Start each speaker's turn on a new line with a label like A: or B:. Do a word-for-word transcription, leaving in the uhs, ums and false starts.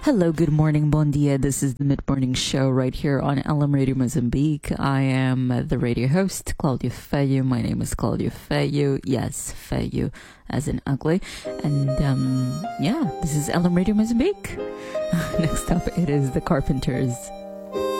A: Hello, good morning, bon dia. This is the mid-morning show right here on L M Radio Mozambique. I am uh, the radio host, Claudia Feio. My name is Claudia Feio. Yes, Feio, as in ugly. And um, yeah, this is L M Radio Mozambique. Next up, it is the Carpenters.